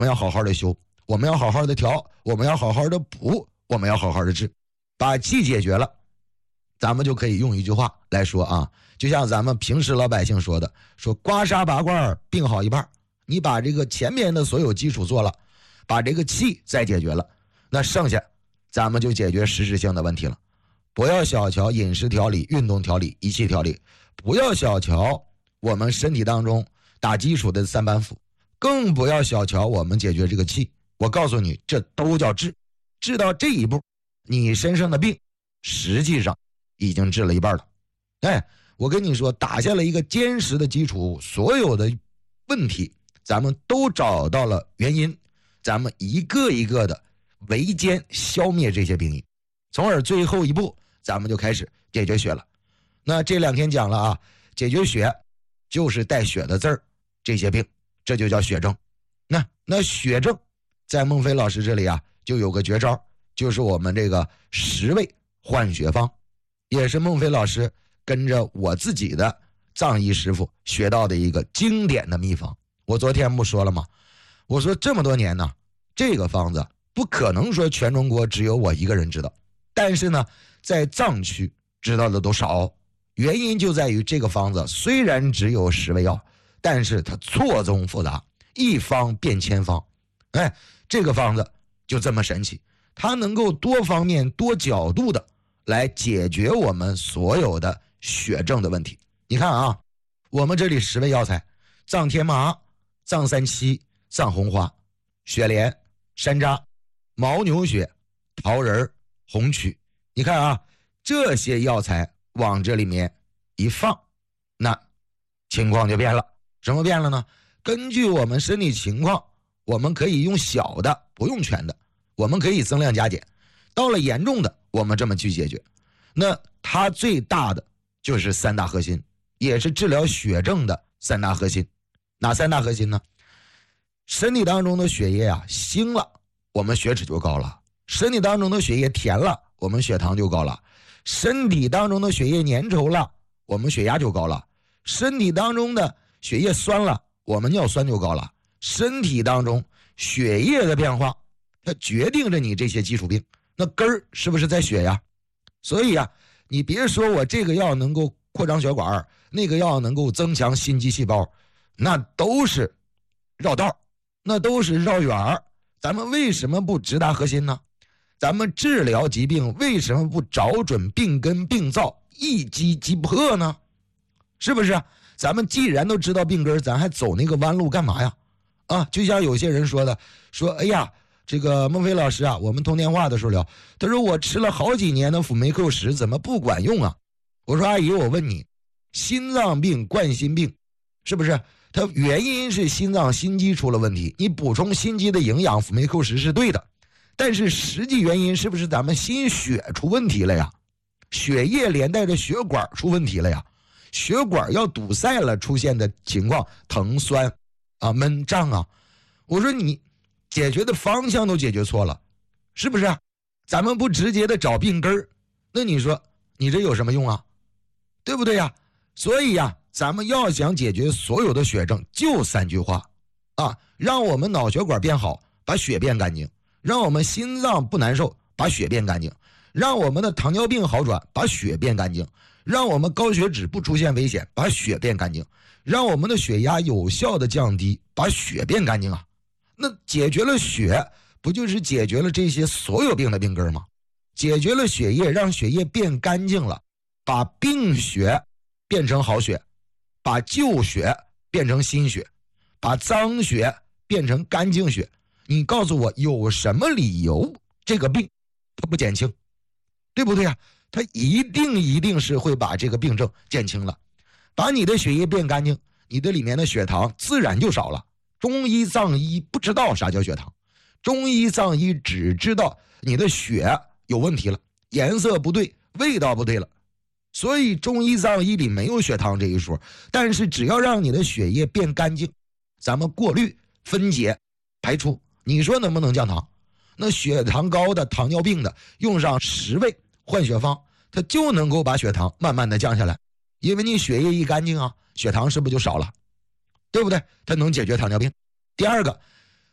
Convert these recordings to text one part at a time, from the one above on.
我们要好好的修，我们要好好的调，我们要好好的补，我们要好好的治，把气解决了，咱们就可以用一句话来说啊，就像咱们平时老百姓说的，说刮痧拔罐病好一半，你把这个前面的所有基础做了，把这个气再解决了，那剩下咱们就解决实质性的问题了。不要小瞧饮食调理、运动调理、仪器调理，不要小瞧我们身体当中打基础的三板斧，更不要小瞧我们解决这个气。我告诉你，这都叫治。治到这一步，你身上的病实际上已经治了一半了。哎，我跟你说，打下了一个坚实的基础，所有的问题咱们都找到了原因，咱们一个一个的围歼消灭这些病因，从而最后一步咱们就开始解决血了。那这2天讲了啊，解决血就是带血的字儿，这些病这就叫血症。那血症在孟非老师这里啊就有个绝招，就是我们这个10味换血方，也是孟非老师跟着我自己的藏医师傅学到的一个经典的秘方。我昨天不说了吗？我说这么多年呢，这个方子不可能说全中国只有我一个人知道，但是呢在藏区知道的都少，原因就在于这个方子虽然只有10味药，但是它错综复杂，一方变千方。哎，这个方子就这么神奇，它能够多方面多角度的来解决我们所有的血症的问题。你看啊，我们这里10味药材：藏天麻、藏三七、藏红花、雪莲、山楂、牦牛血、桃仁、红曲。你看啊，这些药材往这里面一放，那情况就变了。什么变了呢？根据我们身体情况，我们可以用小的，不用全的，我们可以增量加减，到了严重的我们这么去解决。那它最大的就是3大核心，也是治疗血症的3大核心。哪3大核心呢？身体当中的血液啊腥了，我们血脂就高了；身体当中的血液甜了，我们血糖就高了；身体当中的血液粘稠了，我们血压就高了；身体当中的血液酸了，我们尿酸就高了。身体当中血液的变化，它决定着你这些基础病。那根儿是不是在血呀？所以啊，你别说我这个药能够扩张血管，那个药能够增强心肌细胞，那都是绕道，那都是绕远儿。咱们为什么不直达核心呢？咱们治疗疾病为什么不找准病根病灶，一击即破呢？是不是？咱们既然都知道病根，咱还走那个弯路干嘛呀？啊，就像有些人说的，说哎呀，这个孟非老师啊，我们通电话的时候聊，他说我吃了好几年的辅酶 Q10怎么不管用啊？我说阿姨，我问你，心脏病、冠心病，是不是它原因是心脏心肌出了问题，你补充心肌的营养，辅酶 Q10是对的，但是实际原因是不是咱们心血出问题了呀？血液连带着血管出问题了呀？血管要堵塞了出现的情况，疼酸啊、闷胀啊，我说你解决的方向都解决错了，是不是？咱们不直接的找病根儿，那你说你这有什么用啊？对不对呀？所以呀，咱们要想解决所有的血症，就3句话啊：让我们脑血管变好，把血变干净；让我们心脏不难受，把血变干净；让我们的糖尿病好转，把血变干净；让我们高血脂不出现危险，把血变干净；让我们的血压有效的降低，把血变干净啊。那解决了血，不就是解决了这些所有病的病根吗？解决了血液，让血液变干净了，把病血变成好血，把旧血变成新血，把脏血变成干净血。你告诉我有什么理由这个病它不减轻？对不对啊？它一定是会把这个病症减轻了。把你的血液变干净，你的里面的血糖自然就少了。中医藏医不知道啥叫血糖，中医藏医只知道你的血有问题了，颜色不对，味道不对了，所以中医藏医里没有血糖这一说。但是只要让你的血液变干净，咱们过滤分解排出，你说能不能降糖？那血糖高的糖尿病的用上10味换血方，它就能够把血糖慢慢的降下来，因为你血液一干净啊，血糖是不是就少了？对不对？它能解决糖尿病。第二个，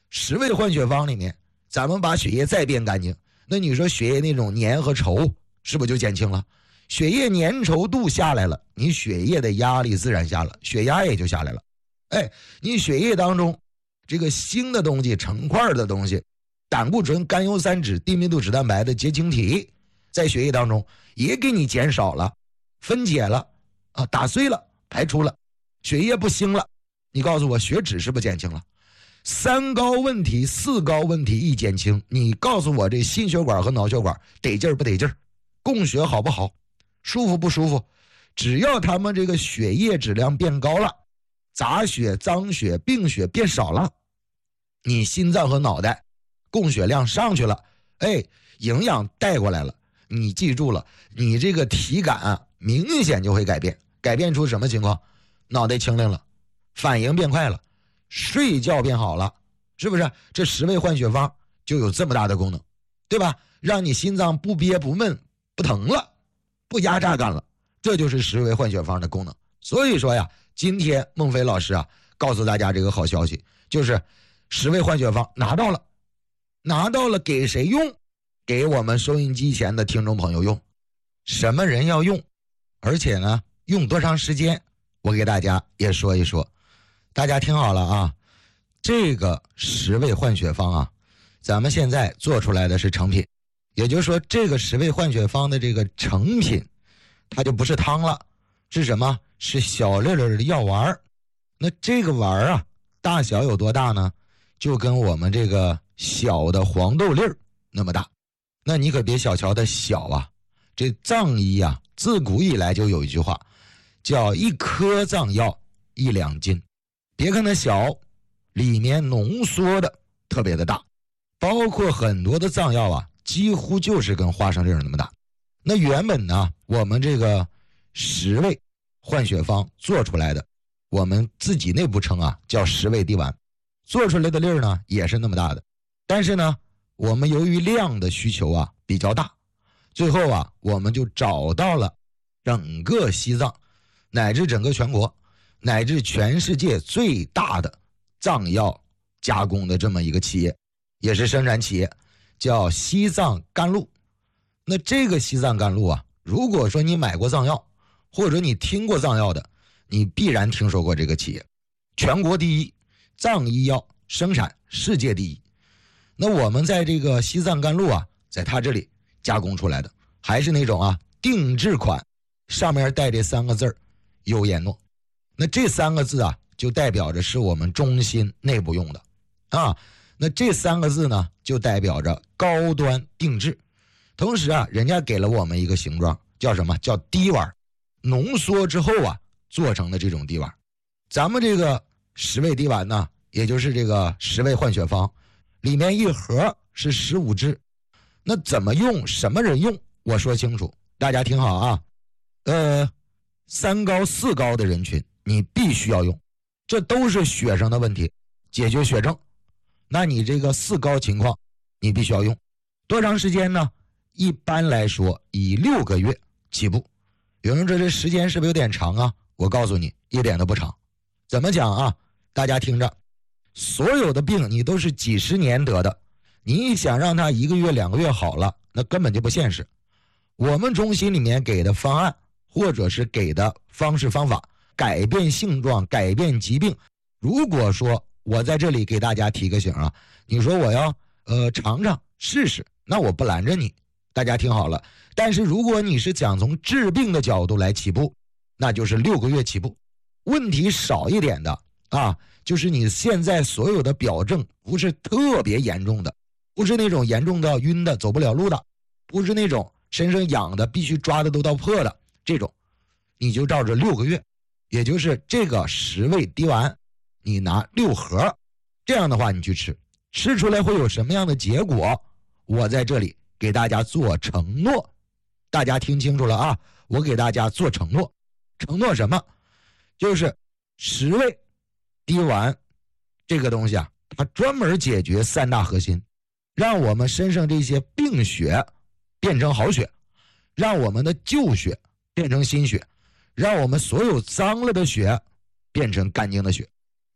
十味换血方里面，咱们把血液再变干净，那你说血液那种粘和稠是不是就减轻了？血液粘稠度下来了，你血液的压力自然下了，血压也就下来了。哎，你血液当中这个腥的东西、成块的东西，胆固醇、甘油三酯、低密度脂蛋白的结晶体，在血液当中也给你减少了，分解了啊，打碎了，排出了，血液不腥了。你告诉我，血脂是不是减轻了？三高问题、四高问题一减轻，你告诉我这心血管和脑血管得劲儿不得劲儿，供血好不好，舒服不舒服？只要他们这个血液质量变高了，杂血、脏血、病血变少了，你心脏和脑袋供血量上去了，哎，营养带过来了，你记住了，你这个体感啊，明显就会改变。改变出什么情况？脑袋清灵了，反应变快了，睡觉变好了，是不是？这十味换血方就有这么大的功能，对吧？让你心脏不憋不闷不疼了，不压榨感了，这就是十味换血方的功能。所以说呀，今天孟非老师啊告诉大家这个好消息，就是十味换血方拿到了，给谁用？给我们收音机前的听众朋友用。什么人要用？而且呢，用多长时间？我给大家也说一说。大家听好了啊，这个十味换血方啊，咱们现在做出来的是成品，也就是说这个十味换血方的这个成品，它就不是汤了，是什么？是小粒粒的药丸。那这个丸啊，大小有多大呢？就跟我们这个小的黄豆粒儿那么大。那你可别小瞧它小啊，这藏医啊，自古以来就有一句话，叫一颗藏药一两斤。别看它小，里面浓缩的特别的大，包括很多的藏药啊，几乎就是跟花生粒那么大。那原本呢，我们这个十味换血方做出来的，我们自己内部称啊叫十味滴丸，做出来的粒儿呢也是那么大的。但是呢，我们由于量的需求啊比较大，最后啊我们就找到了整个西藏乃至整个全国乃至全世界最大的藏药加工的这么一个企业，也是生产企业，叫西藏甘露。那这个西藏甘露啊，如果说你买过藏药或者你听过藏药的，你必然听说过这个企业，全国第一，藏医药生产世界第一。那我们在这个西藏甘露啊，在它这里加工出来的，还是那种啊定制款，上面带这三个字优颜诺。那这三个字啊，就代表着是我们中心内部用的啊。那这三个字呢，就代表着高端定制。同时啊，人家给了我们一个形状，叫什么？叫滴丸，浓缩之后啊，做成的这种滴丸。咱们这个十味滴丸呢，也就是这个十味换血方，里面一盒是15支。那怎么用？什么人用？我说清楚，大家听好啊。三高四高的人群你必须要用，这都是血上的问题，解决血症。那你这个四高情况你必须要用多长时间呢？一般来说以6个月起步。有人说这时间是不是有点长啊？我告诉你，一点都不长。怎么讲啊？大家听着，所有的病你都是几十年得的，你想让它1个月2个月好了，那根本就不现实。我们中心里面给的方案或者是给的方式方法，改变性状，改变疾病。如果说我在这里给大家提个醒啊，你说我要尝尝试试，那我不拦着你，大家听好了。但是如果你是想从治病的角度来起步，那就是6个月起步。问题少一点的啊，就是你现在所有的表症不是特别严重的，不是那种严重到晕的走不了路的，不是那种身上痒的必须抓的都到破的这种，你就照着6个月，也就是这个十味滴丸你拿6盒，这样的话你去吃，吃出来会有什么样的结果，我在这里给大家做承诺。大家听清楚了啊，我给大家做承诺。承诺什么？就是十味滴丸这个东西啊，它专门解决3大核心，让我们身上这些病血变成好血，让我们的旧血变成新血，让我们所有脏了的血变成干净的血。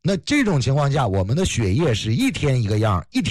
那这种情况下，我们的血液是一天一个样，一天